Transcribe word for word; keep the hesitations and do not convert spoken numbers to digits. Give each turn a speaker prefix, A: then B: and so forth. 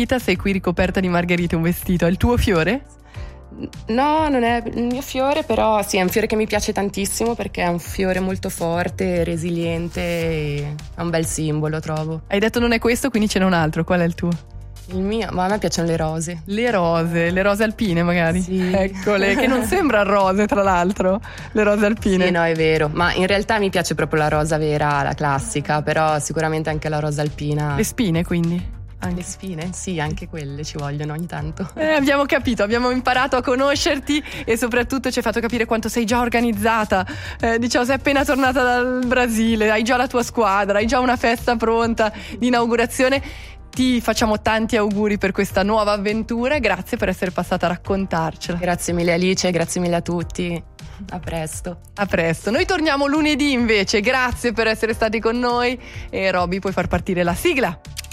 A: margherita, sei qui ricoperta di margherite, un vestito, è il tuo fiore?
B: No, non è il mio fiore, però sì, è un fiore che mi piace tantissimo perché è un fiore molto forte, resiliente, e è un bel simbolo, trovo.
A: Hai detto non è questo, quindi ce n'è un altro, qual è il tuo?
B: Il mio, ma a me piacciono le rose.
A: Le rose, le rose alpine magari?
B: Sì.
A: Eccole, che non sembrano rose tra l'altro, le rose alpine.
B: Sì, no, è vero, ma in realtà mi piace proprio la rosa vera, la classica, però sicuramente anche la rosa alpina.
A: Le spine quindi?
B: Anche. Le spine? Sì, anche quelle ci vogliono ogni tanto.
A: Eh, abbiamo capito, abbiamo imparato a conoscerti e soprattutto ci hai fatto capire quanto sei già organizzata. Eh, diciamo, sei appena tornata dal Brasile, hai già la tua squadra, hai già una festa pronta di inaugurazione. Ti facciamo tanti auguri per questa nuova avventura e grazie per essere passata a raccontarcela.
B: Grazie mille Alice, grazie mille a tutti. A presto.
A: A presto. Noi torniamo lunedì invece. Grazie per essere stati con noi e Roby, puoi far partire la sigla.